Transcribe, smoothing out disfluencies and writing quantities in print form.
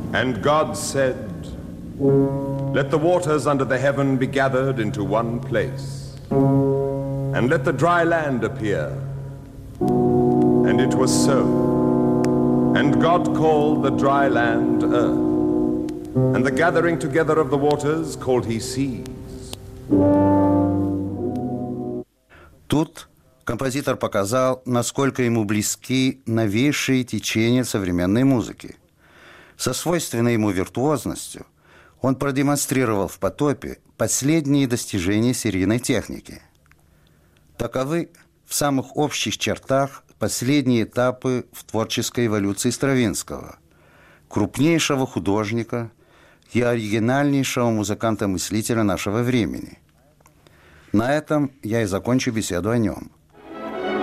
And God said, "Let the waters under the heaven be gathered into one place, and let the dry land appear." And it was so. And God called the dry land earth, and the gathering together of the waters called he seas. Тут композитор показал, насколько ему близки новейшие течения современной музыки. Со свойственной ему виртуозностью он продемонстрировал в «Потопе» последние достижения серийной техники. Таковы в самых общих чертах последние этапы в творческой эволюции Стравинского, крупнейшего художника и оригинальнейшего музыканта-мыслителя нашего времени. На этом я и закончу беседу о нем.